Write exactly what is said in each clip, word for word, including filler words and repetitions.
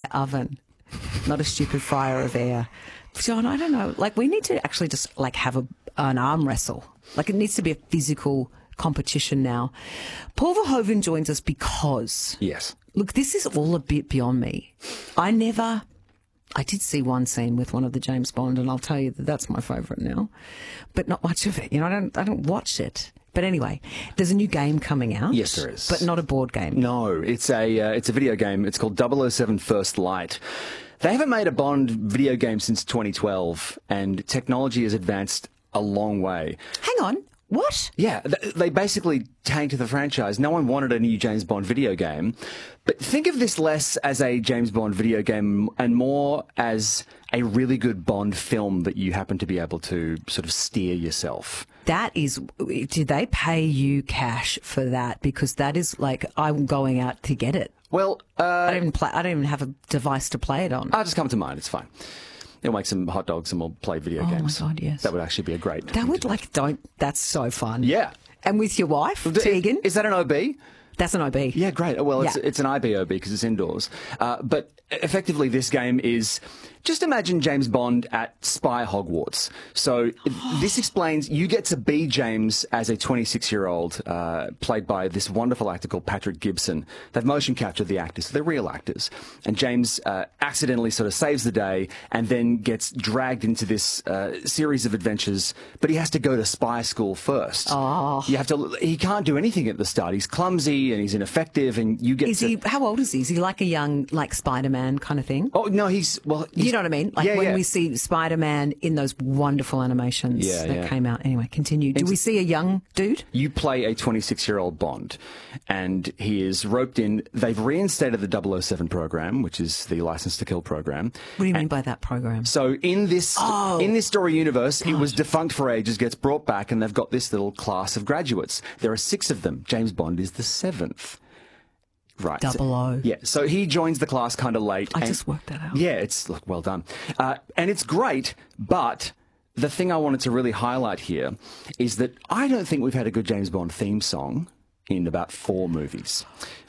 oven, not a stupid fryer of air. John, I don't know. Like, we need to actually just, like, have a, an arm wrestle. Like, it needs to be a physical competition now. Paul Verhoeven joins us because... Yes. Look, this is all a bit beyond me. I never... I did see one scene with one of the James Bond, and I'll tell you that that's my favourite now. But not much of it. You know, I don't, I don't watch it. But anyway, there's a new game coming out. Yes, there is. But not a board game. No, it's a uh, it's a video game. It's called double oh seven First Light. They haven't made a Bond video game since twenty twelve, and technology has advanced a long way. Hang on. What? Yeah, th- they basically tanked the franchise. No one wanted a new James Bond video game. But think of this less as a James Bond video game and more as a really good Bond film that you happen to be able to sort of steer yourself. That is, did they pay you cash for that? Because that is like, I'm going out to get it. Well, uh, I don't even play, I don't even have a device to play it on. I'll just come to mind. It's fine. We'll make some hot dogs and we'll play video oh games. Oh, my God, yes. That would actually be a great... That would, like, don't... That's so fun. Yeah. And with your wife, Tegan? Is that an O B? That's an O B. Yeah, great. Well, it's, yeah. it's an I B O B because it's indoors. Uh, but effectively, this game is... Just imagine James Bond at Spy Hogwarts. So this explains you get to be James as a twenty-six-year-old, uh, played by this wonderful actor called Patrick Gibson. They've motion captured the actors, so they're real actors. And James uh, accidentally sort of saves the day and then gets dragged into this uh, series of adventures, but he has to go to spy school first. Oh. You have to. He can't do anything at the start. He's clumsy and he's ineffective, and you get. Is to, he? How old is he? Is he like a young, like Spider-Man kind of thing? Oh no, he's well. He's, you know what I mean? Like yeah, when yeah. we see Spider-Man in those wonderful animations yeah, that yeah. came out. Anyway, continue. Do we see a young dude? You play a twenty-six-year-old Bond, and he is roped in. They've reinstated the double oh seven program, which is the License to Kill program. What do you mean by that program? So in this oh, in this story universe, God. it was defunct for ages, gets brought back, and they've got this little class of graduates. There are six of them. James Bond is the seventh. Right. Double O. Yeah. So he joins the class kind of late. I and, just worked that out. Yeah, it's look well done. Uh, and it's great, but the thing I wanted to really highlight here is that I don't think we've had a good James Bond theme song in about four movies.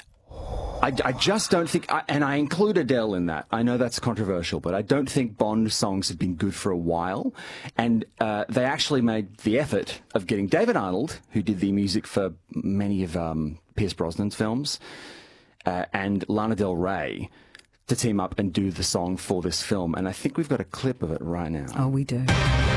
I, I just don't think, I, and I include Adele in that. I know that's controversial, but I don't think Bond songs have been good for a while. And uh, they actually made the effort of getting David Arnold, who did the music for many of um, Pierce Brosnan's films, Uh, and Lana Del Rey to team up and do the song for this film. And I think we've got a clip of it right now. Oh, we do.